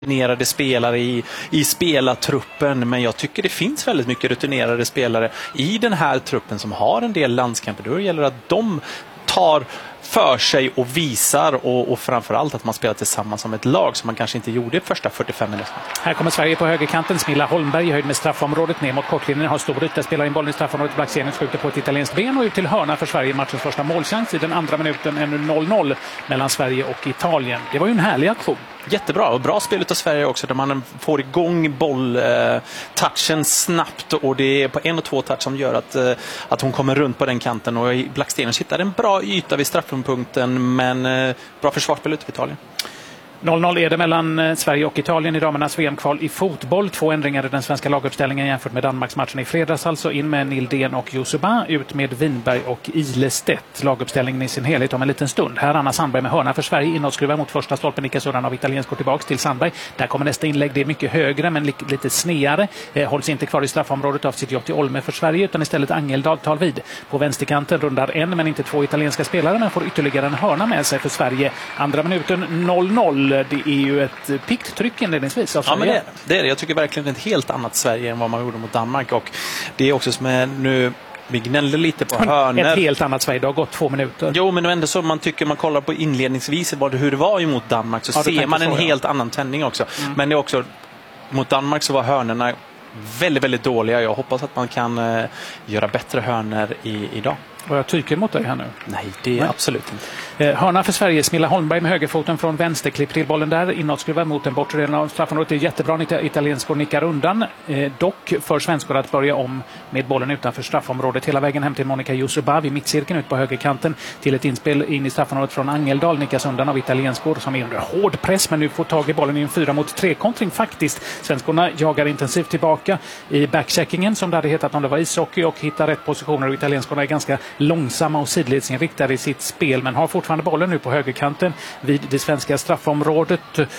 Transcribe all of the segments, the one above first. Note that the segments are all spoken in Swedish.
rutinerade spelare i spelartruppen, men jag tycker det finns väldigt mycket rutinerade spelare i den här truppen som har en del landskamper. Då gäller det att de tar för sig och visar och framförallt att man spelar tillsammans som ett lag som man kanske inte gjorde i första 45 minuter. Här kommer Sverige på högerkanten. Smilla Holmberg i höjd med straffområdet ner mot kortlinjen, har stor yta, spelar in bollen i straffområdet. Blackstenius skjuter på ett italienskt ben och ut till hörna för Sverige. Matchens första målchans i den andra minuten, ännu 0-0 mellan Sverige och Italien. Det var ju en härlig aktion. Jättebra och bra spel av Sverige också, där man får igång bolltouchen snabbt, och det är på 1 och 2 touch som gör att hon kommer runt på den kanten, och Blackstenius hittar en bra yta vid straffpunkten, men bra försvarsspel ute för Italien. 0-0 är det mellan Sverige och Italien i damernas VM-kval i fotboll. 2 ändringar i den svenska laguppställningen jämfört med Danmarksmatchen i fredags. Alltså in med Nildén och Josuba, ut med Winberg och Ilestedt. Laguppställningen i sin helhet om en liten stund. Här Anna Sandberg med hörna för Sverige. Inåtskruvar mot första stolpen. Nickas undan av italiensk, går tillbaks till Sandberg. Där kommer nästa inlägg. Det är mycket högre men lite sneare. Hålls inte kvar i straffområdet av Sidiotti Olme för Sverige, utan istället Angeldal tar vid. På vänsterkanten rundar en men inte 2 italienska spelare, men får ytterligare en hörna med sig för Sverige. Andra minuten 0-0. Det är ju ett pikt tryck inledningsvis. Ja, men det är det. Jag tycker verkligen ett helt annat Sverige än vad man gjorde mot Danmark, och det är också som är nu. Vi gnällde lite på hörnor. Ett helt annat Sverige, det har gått 2 minuter. Jo, men ändå så man tycker, man kollar på inledningsvis hur det var emot Danmark, så ser man en helt annan tändning också. Men det är också, mot Danmark så var hörnorna väldigt, väldigt dåliga. Jag hoppas att man kan göra bättre hörnor idag. Och jag tycker mot dig här nu. Nej, det är absolut inte. Hörna för Sverige. Smilla Holmberg med högerfoten från vänster. Klipp till bollen där. Inåtskruvar mot den bortre delen av straffområdet. Det är jättebra. Italienskor nickar undan. Dock för svenskor att börja om med bollen utanför straffområdet. Hela vägen hem till Monica Josuba vid mittcirkeln ut på högerkanten. Till ett inspel in i straffområdet från Angeldal. Nickas undan av italienskor som är under hård press, men nu får tag i bollen i en 4-mot-3-kontring faktiskt. Svenskorna jagar intensivt tillbaka i backcheckingen, som det hade hetat om det var ishockey, och hittar rätt positioner. Och italienskorna är ganska långsamma och sidledsinriktade i sitt spel, men har fortfarande bollen nu på högerkanten vid det svenska straffområdet.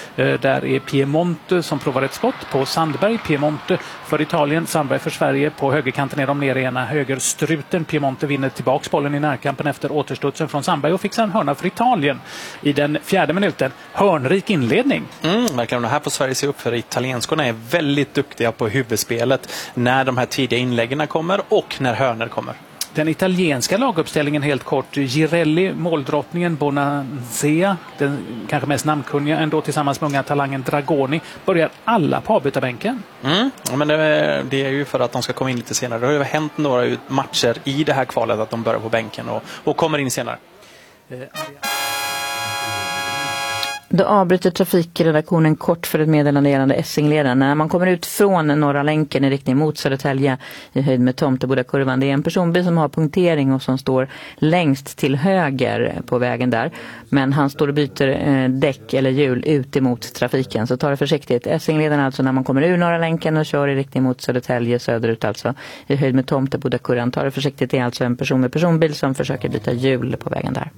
Där är Piemonte som provar ett skott på Sandberg. Piemonte för Italien, Sandberg för Sverige. På högerkanten är de nere i ena högerstruten. Piemonte vinner tillbaks bollen i närkampen efter återstudsen från Sandberg och fixar en hörna för Italien i den 4:e minuten. Hörnrik inledning. Verkligen. Och här får Sverige se upp, för italienskorna är väldigt duktiga på huvudspelet när de här tidiga inläggen kommer och när hörnor kommer. Den italienska laguppställningen helt kort. Girelli, måldrottningen, Bonanzea, den kanske mest namnkunniga ändå, tillsammans med unga talangen Dragoni, börjar alla på avbytarbänken. Men det är ju för att de ska komma in lite senare. Det har ju hänt några matcher i det här kvalet att de börjar på bänken och kommer in senare. Då avbryter trafikredaktionen kort för ett meddelande gällande Essingleden. När man kommer ut från Norra länken i riktning mot Södertälje i höjd med Tomtebodakurvan. Det är en personbil som har punktering och som står längst till höger på vägen där. Men han står och byter däck eller hjul ut emot trafiken. Så ta det försiktigt. Essingleden alltså när man kommer ur Norra länken och kör i riktning mot Södertälje söderut alltså. I höjd med Tomtebodakurvan. Ta det försiktigt. Det är alltså en person med personbil som försöker byta hjul på vägen där.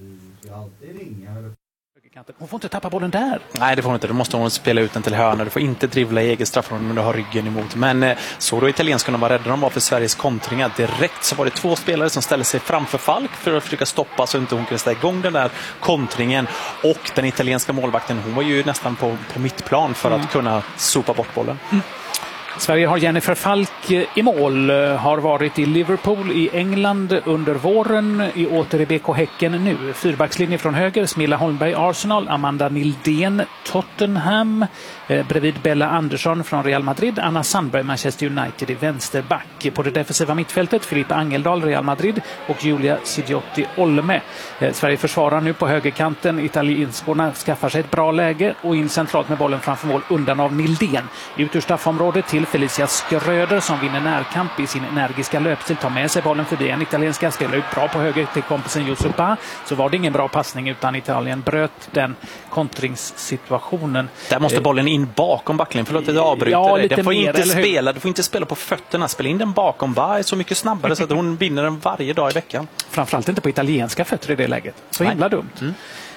Hon får inte tappa bollen där. Nej, det får hon inte. Då måste hon spela ut den till hörna. Du får inte dribbla i eget straffområde när du har ryggen emot. Men så då italienskarna var rädda de var för Sveriges kontringar. Direkt så var det 2 spelare som ställde sig framför Falk för att försöka stoppa så inte hon kunde ställa igång den där kontringen. Och den italienska målvakten, hon var ju nästan på mittplan för att kunna sopa bort bollen. Sverige har Jennifer Falk i mål, har varit i Liverpool i England under våren, åter i BK Häcken nu. 4-backslinje från höger, Smilla Holmberg Arsenal, Amanda Nildén Tottenham, bredvid Bella Andersson från Real Madrid, Anna Sandberg Manchester United i vänsterback. På det defensiva mittfältet Filippa Angeldal Real Madrid och Julia Sidiotti Olme. Sverige försvarar nu på högerkanten, italienskorna skaffar sig ett bra läge och in centralt med bollen framför mål undan av Nildén. Ut ur straffområdet till Felicia Skröder som vinner närkamp i sin energiska löpstil, tar med sig bollen förbi en italienska, spelar ut bra på höger till kompisen Josuba. Så var det ingen bra passning utan Italien bröt den kontringssituationen. Där måste bollen in bakom backlinjen. Förlåt att jag avbryter dig. Du får inte spela på fötterna. Spela in den bakom. Va är så mycket snabbare så att hon vinner den varje dag i veckan. Framförallt inte på italienska fötter i det läget. Så himla dumt.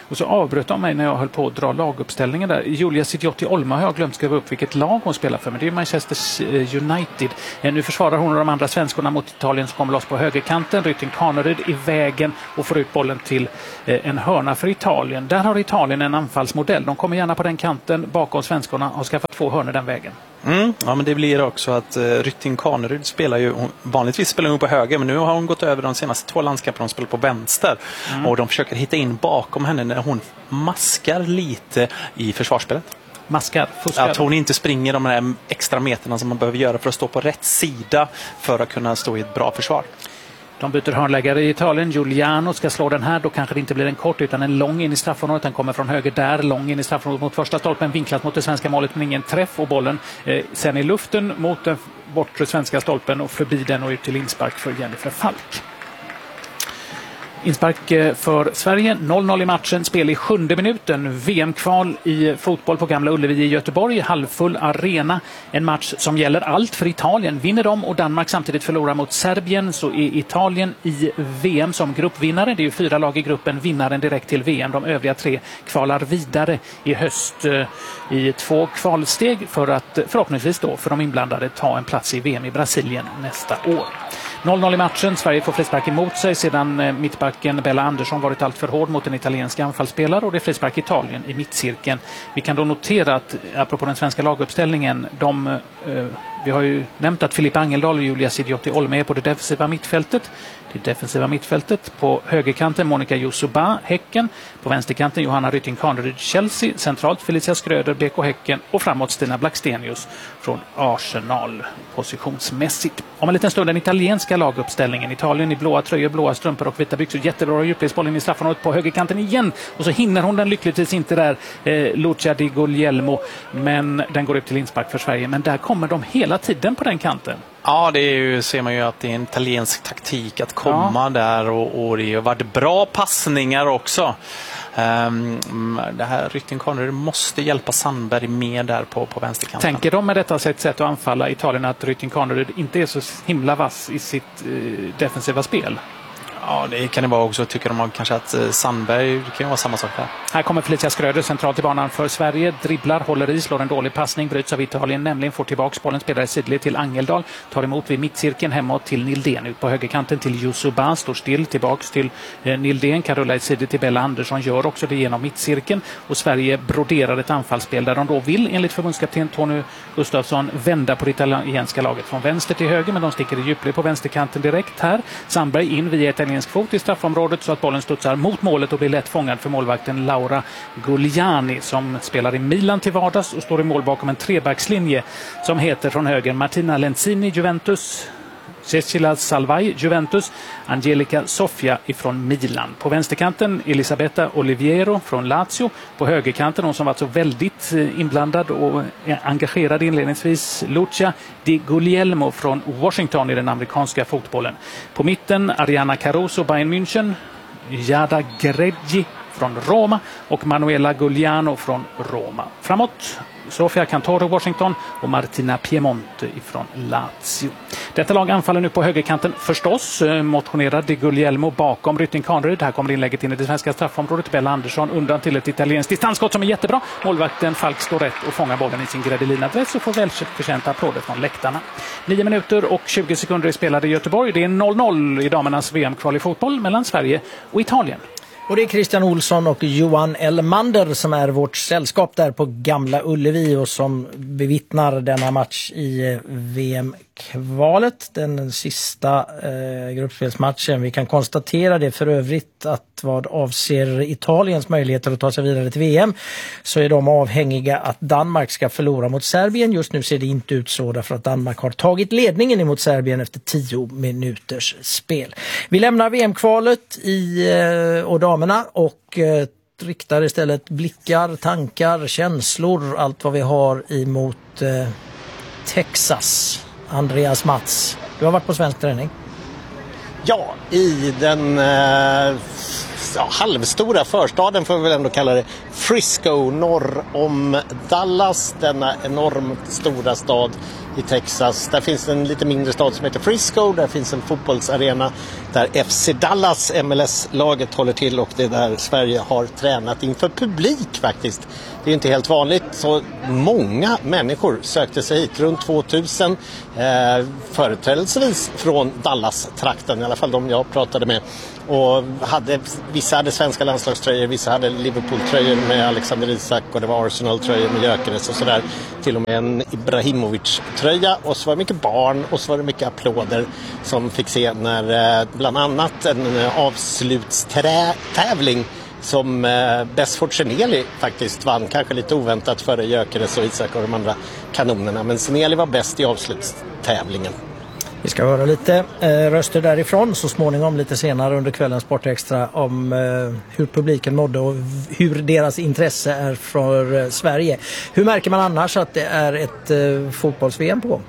Och så avbröt de mig när jag höll på att dra laguppställningen där. Julia Sidiotti Olma har jag glömt skriva upp vilket lag hon spelar för, men det är Manchester United. Nu försvarar hon och de andra svenskorna mot Italien som kommer loss på högerkanten. Rytting Kaneryd i vägen och får ut bollen till en hörna för Italien. Där har Italien en anfallsmodell. De kommer gärna på den kanten bakom svenskorna och har skaffat 2 hörnor den vägen. Ja, men det blir också att Rytting Kaneryd vanligtvis spelar hon på höger, men nu har hon gått över de senaste 2 landskamperna hon spelar på vänster. Och de försöker hitta in bakom henne när hon maskar lite i försvarsspelet. Fuskar. Att hon inte springer de här extra meterna som man behöver göra för att stå på rätt sida för att kunna stå i ett bra försvar. De byter hörnläggare i Italien. Giuliano ska slå den här. Då kanske det inte blir en kort utan en lång in i straffområdet. Den kommer från höger där. Lång in i straffområdet mot första stolpen. Vinklat mot det svenska målet men ingen träff. Och bollen sen i luften mot den bortre svenska stolpen och förbi den och ut till inspark för Jennifer Falk. Inspark för Sverige, 0-0 i matchen, spel i 7:e minuten. VM-kval i fotboll på Gamla Ullevi i Göteborg, halvfull arena. En match som gäller allt för Italien. Vinner de och Danmark samtidigt förlorar mot Serbien så är Italien i VM som gruppvinnare. Det är ju 4 lag i gruppen, vinnaren direkt till VM. De övriga 3 kvalar vidare i höst i 2 kvalsteg för att förhoppningsvis då för de inblandade ta en plats i VM i Brasilien nästa år. 0-0 i matchen. Sverige får frispark emot sig sedan mittbacken Bella Andersson varit allt för hård mot den italienska anfallsspelare och det är frispark Italien i mittcirkeln. Vi kan då notera att apropå den svenska laguppställningen, vi har ju nämnt att Filippa Angeldal och Julia Sidiotti Olma är på det defensiva mittfältet. Det defensiva mittfältet på högerkanten Monica Jusuba, Häcken. På vänsterkanten Johanna Rytting Kaneryd, Chelsea. Centralt Felicia Skröder, BK Häcken. Och framåt Stina Blackstenius från Arsenal positionsmässigt. Om en liten stund den italienska laguppställningen. Italien i blåa tröjor, blåa strumpor och vita byxor. Jättebra djupledsbollen i straffområdet på högerkanten igen. Och så hinner hon den lyckligtvis inte där, Lucia Di Guglielmo. Men den går upp till inspark för Sverige. Men där kommer de hela tiden på den kanten. Ja, ser man ju att det är en italiensk taktik att komma där och det har varit bra passningar också. Det här Rytting Kaneryd måste hjälpa Sandberg med där på vänsterkanten. Tänker de med detta sätt att anfalla Italien att Rytting Kaneryd inte är så himla vass i sitt defensiva spel? Ja, det kan det vara också. Tycker de kanske att Sandberg kan vara samma sak där. Här kommer Felicia Skröder centralt i banan för Sverige. Dribblar, håller i, slår en dålig passning. Bryts av Italien, nämligen får tillbaka bollen. Spelar i sidled till Angeldal. Tar emot vid mittcirkeln hemåt till Nildén. Ut på högerkanten till Jusuba. Står still tillbaks till Nildén. Kan rulla i sidled till Bella Andersson. Gör också det genom mittcirkeln. Och Sverige broderar ett anfallsspel där de då vill, enligt förbundskapten Tony Gustafsson, vända på det italienska laget från vänster till höger. Men de sticker i djupled på vänsterkanten direkt här. Sandberg in via italiensk fot i straffområdet så att bollen studsar mot målet och blir lätt fångad för målvakten Laura Gugliani som spelar i Milan till vardags och står i mål bakom en trebackslinje som heter från höger Martina Lenzini, Juventus, Cecilia Salvai, Juventus, Angelica Sofia ifrån Milan. På vänsterkanten Elisabetta Oliviero från Lazio. På högerkanten, hon som var så väldigt inblandad och engagerad inledningsvis, Lucia Di Guglielmo från Washington i den amerikanska fotbollen. På mitten Ariana Caruso, Bayern München, Jada Greggi från Roma och Manuela Gugliano från Roma. Framåt Sofia Cantoro, Washington och Martina Piemonte ifrån Lazio. Detta lag anfaller nu på högerkanten förstås. Motionerad Di Guglielmo bakom Rytting Kaneryd. Här kommer inlägget in i det svenska straffområdet. Bella Andersson undan till ett italienskt distansskott som är jättebra. Målvakten Falk står rätt och fångar bollen i sin Gredelina-dress och får välförtjänta applåder från läktarna. 9 minuter och 20 sekunder spelade i Göteborg. Det är 0-0 i damernas VM-kval i fotboll mellan Sverige och Italien. Och det är Christian Olsson och Johan Elmander som är vårt sällskap där på Gamla Ullevi och som bevittnar denna match i VM-kvalet. Den sista gruppspelsmatchen. Vi kan konstatera det för övrigt att vad avser Italiens möjligheter att ta sig vidare till VM så är de avhängiga att Danmark ska förlora mot Serbien. Just nu ser det inte ut så därför att Danmark har tagit ledningen emot Serbien efter 10 minuters spel. Vi lämnar VM-kvalet och damerna och riktar istället blickar, tankar, känslor, allt vad vi har emot Texas. Andreas Mats, du har varit på svensk träning. Ja, i den halvstora förstaden, får vi väl ändå kalla det, Frisco norr om Dallas, denna enormt stora stad i Texas. Där finns en lite mindre stad som heter Frisco, där finns en fotbollsarena där FC Dallas, MLS-laget, håller till, och det är där Sverige har tränat inför publik faktiskt. Det är inte helt vanligt, så många människor sökte sig hit, runt 2000, företrädelsevis från Dallas-trakten, i alla fall de jag pratade med. Och vissa hade svenska landslagströjor, vissa hade Liverpool-tröjor med Alexander Isak, och det var Arsenal-tröjor med Gyökeres och sådär. Till och med en Ibrahimovic-tröja, och så var det mycket barn, och så var det mycket applåder som fick se när bland annat en avslutstävling som Besford Seneli faktiskt vann, kanske lite oväntat före Gyökeres och Isak och de andra kanonerna, men Seneli var bäst i avslutstävlingen. Vi ska höra lite röster därifrån så småningom, lite senare under kvällens Sportextra, om hur publiken nådde och hur deras intresse är för Sverige. Hur märker man annars att det är ett fotbolls-VM på?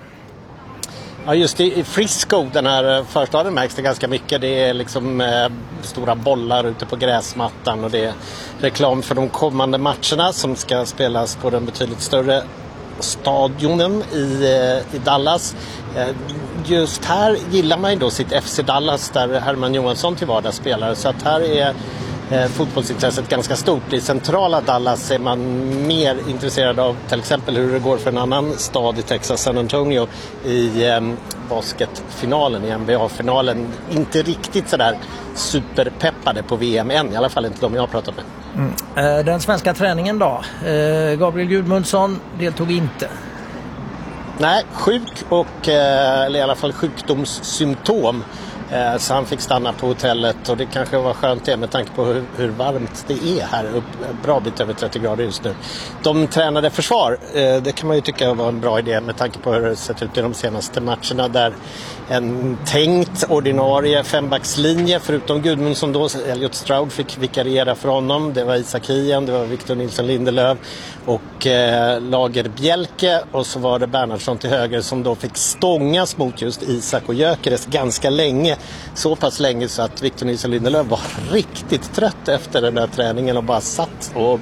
Ja, just i Frisco, den här förstaden, märks det ganska mycket. Det är liksom stora bollar ute på gräsmattan, och det är reklam för de kommande matcherna som ska spelas på den betydligt större stadionen i Dallas. Just här gillar man ju då sitt FC Dallas, där Herman Johansson till vardags spelar, så att här är fotbollsintresset ganska stort. I centrala Dallas är man mer intresserad av till exempel hur det går för en annan stad i Texas, San Antonio, i basketfinalen, i NBA-finalen. Inte riktigt sådär superpeppade på VM än, i alla fall inte de jag har pratat med. Den svenska träningen då? Gabriel Gudmundsson deltog inte. Nej, sjuk eller i alla fall sjukdomssymptom. Så han fick stanna på hotellet, och det kanske var skönt det med tanke på hur varmt det är här bra bit över 30 grader just nu. De tränade försvar, det kan man ju tycka var en bra idé med tanke på hur det sett ut i de senaste matcherna, där en tänkt ordinarie fembackslinje, förutom Gudmundsson då, Elliot Stroud fick vikariera för honom. Det var Isak Hien, det var Victor Nilsson Lindelöf och Lager Bjelke, och så var det Bernhardsson till höger som då fick stångas mot just Isak och Gyökeres ganska länge. Så pass länge så att Victor Nilsson Lindelöf var riktigt trött efter den där träningen och bara satt och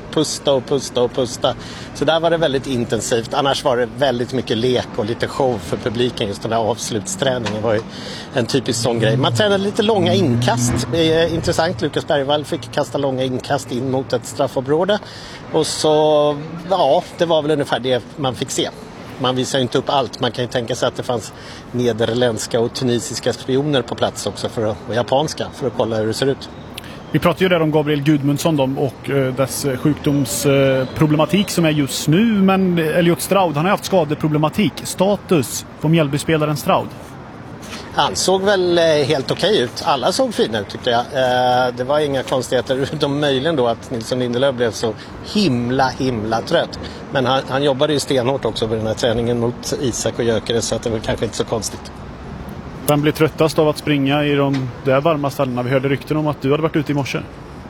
pusta. Så där var det väldigt intensivt. Annars var det väldigt mycket lek och lite show för publiken. Just den där avslutsträningen var ju en typisk sån grej. Man tränade lite långa inkast. Intressant, Lukas Bergvall fick kasta långa inkast in mot ett straffområde. Och så, det var väl ungefär det man fick se. Man visar inte upp allt. Man kan ju tänka sig att det fanns nederländska och tunisiska spioner på plats också, och japanska, för att kolla hur det ser ut. Vi pratar ju där om Gabriel Gudmundsson och dess sjukdomsproblematik som är just nu, men Elliot Stroud, han har haft skadeproblematik. Status på Mjällbyspelaren Stroud? Han såg väl helt okej ut. Alla såg fina ut tyckte jag. Det var inga konstigheter, utom möjligen då att Nilsson Lindelöf blev så himla trött. Men han jobbade ju stenhårt också med den här träningen mot Isak och Gyökeres, så att det var kanske inte så konstigt. Vem blir tröttast av att springa i de där varma ställena? Vi hörde rykten om att du hade varit ute i morse.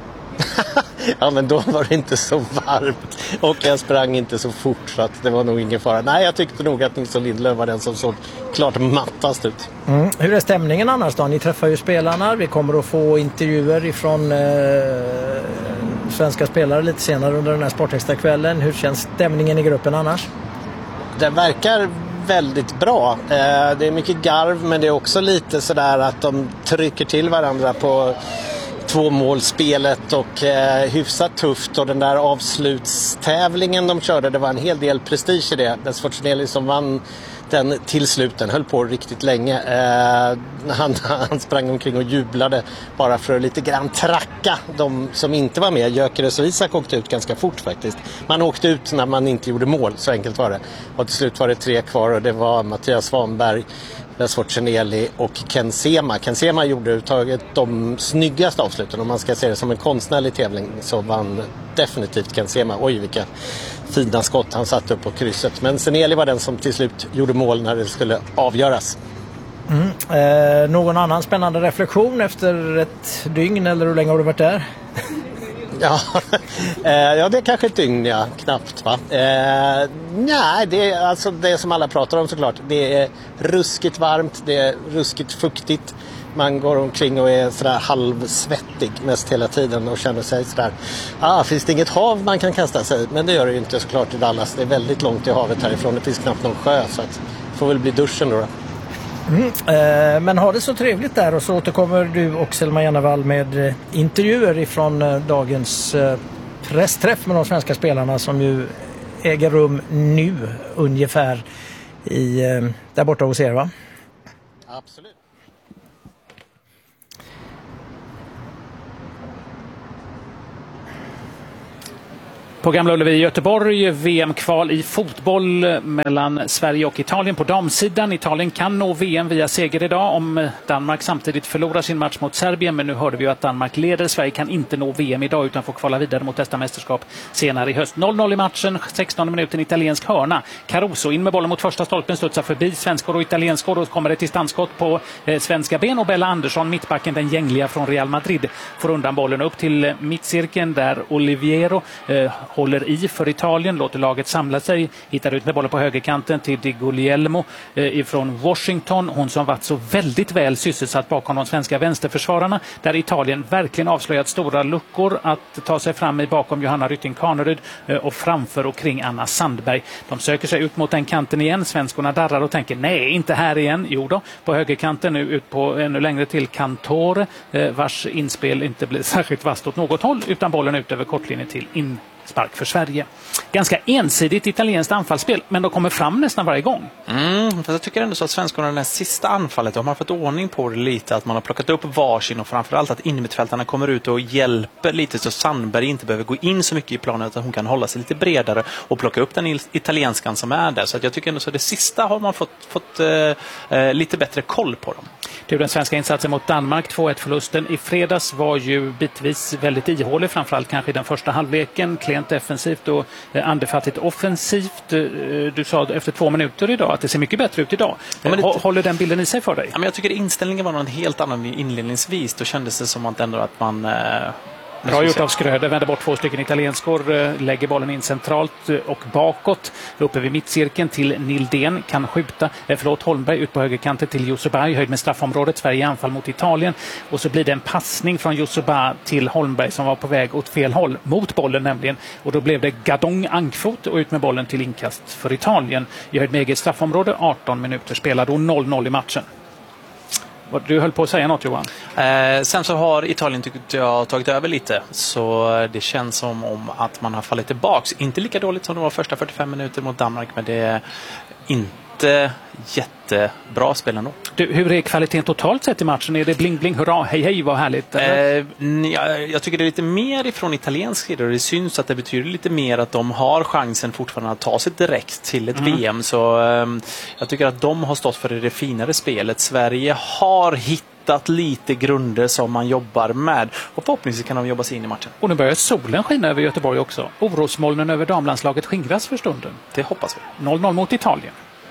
Ja, men då var det inte så varmt och jag sprang inte så fort, så att det var nog ingen fara. Nej, jag tyckte nog att Nilsson Lindelöf var den som såg klart mattast ut. Hur är stämningen annars då? Ni träffar ju spelarna. Vi kommer att få intervjuer ifrån svenska spelare lite senare under den här Sportextra-kvällen. Hur känns stämningen i gruppen annars? Det verkar väldigt bra. Det är mycket garv, men det är också lite sådär att de trycker till varandra på tvåmålsspelet och hyfsat tufft, och den där avslutstävlingen de körde, det var en hel del prestige i det. Besford Seneli som vann den till sluten, höll på riktigt länge. Han sprang omkring och jublade bara för att lite grann tracka de som inte var med. Gyökeres och Isak åkte ut ganska fort faktiskt. Man åkte ut när man inte gjorde mål, så enkelt var det. Och till slut var det 3 kvar, och det var Mattias Svanberg, Besford Seneli och Ken Sema. Ken Sema gjorde uttaget de snyggaste avsluten. Om man ska se det som en konstnärlig tävling så vann definitivt Ken Sema. Oj, vilka fina skott han satte upp på krysset. Men Seneli var den som till slut gjorde mål när det skulle avgöras. Någon annan spännande reflektion efter ett dygn, eller hur länge har du varit där? Ja, det är kanske ett dygn, knappt va. Nej, det är alltså det som alla pratar om såklart. Det är ruskigt varmt, det är ruskigt fuktigt. man går omkring och är sådär halvsvettig mest hela tiden och känner sig sådär, finns det inget hav man kan kasta sig i? Men det gör det ju inte såklart i Dallas. Det är väldigt långt i havet härifrån. Det finns knappt någon sjö, så att det får väl bli duschen då. Men ha det så trevligt där, och så återkommer du och Selma Jannevall med intervjuer ifrån dagens pressträff med de svenska spelarna som ju äger rum nu ungefär där borta hos er, va? Absolut. På Gamla Ullevi i Göteborg, VM-kval i fotboll mellan Sverige och Italien på damsidan. Italien kan nå VM via seger idag om Danmark samtidigt förlorar sin match mot Serbien. Men nu hörde vi ju att Danmark leder. Sverige kan inte nå VM idag utan får kvala vidare mot nästa mästerskap senare i höst. 0-0 i matchen, 16 minuten italiensk hörna. Caruso in med bollen mot första stolpen, studsar förbi svenskor och italienskor och kommer ett distansskott på svenska ben. Och Bella Andersson, mittbacken, den gängliga från Real Madrid, får undan bollen upp till mittcirkeln där Oliviero håller i för Italien, låter laget samla sig, hittar ut med bollen på högerkanten till Di Guglielmo ifrån Washington. Hon som varit så väldigt väl sysselsatt bakom de svenska vänsterförsvararna, där Italien verkligen avslöjat stora luckor att ta sig fram i bakom Johanna Rytting-Kaneryd och framför och kring Anna Sandberg. De söker sig ut mot den kanten igen. Svenskorna darrar och tänker, nej, inte här igen. Jo då, på högerkanten nu ut på ännu längre till Cantore, vars inspel inte blir särskilt vast åt något håll, utan bollen ut över kortlinjen till spark för Sverige. Ganska ensidigt italienskt anfallsspel, men de kommer fram nästan varje gång. Fast jag tycker ändå så att svenskarna, det sista anfallet, de har fått ordning på det lite, att man har plockat upp varsin och framförallt att innermittfältarna kommer ut och hjälper lite så Sandberg inte behöver gå in så mycket i planen, utan hon kan hålla sig lite bredare och plocka upp den italienskan som är där. Så att jag tycker ändå så det sista har man fått lite bättre koll på dem. Den svenska insatsen mot Danmark, 2-1-förlusten i fredags, var ju bitvis väldigt ihålig, framförallt kanske i den första halvleken, klent defensivt och andefattigt offensivt. Du sa efter 2 minuter idag att det ser mycket bättre ut idag. Ja, håller den bilden i sig för dig? Ja, men jag tycker inställningen var något helt annan inledningsvis. Då kändes det som att man... Bra gjort av Skröder, vänder bort 2 stycken italienskor, lägger bollen in centralt och bakåt, uppe vid mittcirkeln till Nildén, kan skjuta, Holmberg ut på högerkanten till Youssoubay, höjd med straffområdet, Sverige i anfall mot Italien, och så blir det en passning från Youssoubay till Holmberg som var på väg åt fel håll, mot bollen nämligen, och då blev det Gadong ankfot och ut med bollen till inkast för Italien i höjd med eget straffområde. 18 minuter spelade och 0-0 i matchen. Du höll på att säga något, Johan. Sen så har Italien, tycker jag, tagit över lite. Så det känns som om att man har fallit tillbaks. Inte lika dåligt som det var första 45 minuter mot Danmark, men det är inte jättebra spel ändå. Hur är kvaliteten totalt sett i matchen? Är det bling bling, hurra, hej hej, vad härligt? Jag tycker det är lite mer ifrån italiensk sida, och det syns att det betyder lite mer att de har chansen fortfarande att ta sig direkt till ett VM. Så jag tycker att de har stått för det finare spelet. Sverige har hittat lite grunder som man jobbar med, och förhoppningsvis kan de jobba sig in i matchen. Och nu börjar solen skina över Göteborg också. Orosmolnen över damlandslaget skingras för stunden. Det hoppas vi. 0-0 mot Italien.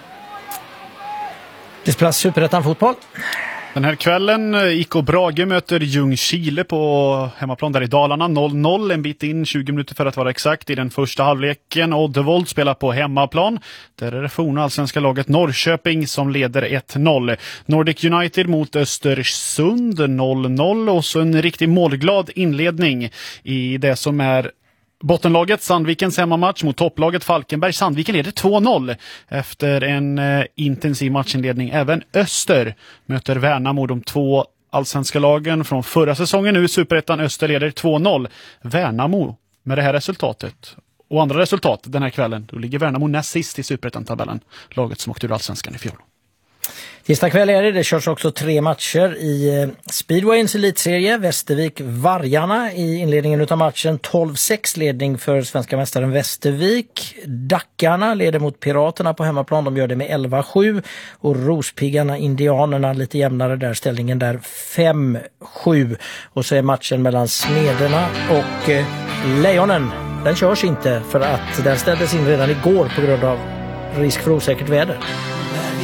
Displats Superettan fotboll. Den här kvällen IK Brage möter Ljungskile på hemmaplan där i Dalarna. 0-0, en bit in, 20 minuter för att vara exakt, i den första halvleken. Oddevold spelar på hemmaplan. Där är det forna allsvenska laget Norrköping som leder 1-0. Nordic United mot Östersund 0-0, och så en riktigt målglad inledning i det som är bottenlaget Sandvikens hemmamatch mot topplaget Falkenberg. Sandviken leder 2-0 efter en intensiv matchinledning. Även Öster möter Värnamo, de 2 allsvenska lagen från förra säsongen. Nu i Superettan, Öster leder 2-0. Värnamo med det här resultatet och andra resultat den här kvällen, då ligger Värnamo näst sist i Superettan-tabellen. Laget som åkte ur allsvenskan i fjol. Tisdag kväll är det körs också 3 matcher i Speedwayens elitserie. Västervik Vargarna i inledningen utav matchen, 12-6 ledning för svenska mästaren Västervik. Dackarna leder mot Piraterna på hemmaplan, de gör det med 11-7, och Rospiggarna Indianerna lite jämnare där, ställningen där 5-7. Och så är matchen mellan Smederna och Lejonen, den körs inte för att den ställdes in redan igår på grund av risk för osäkert väder.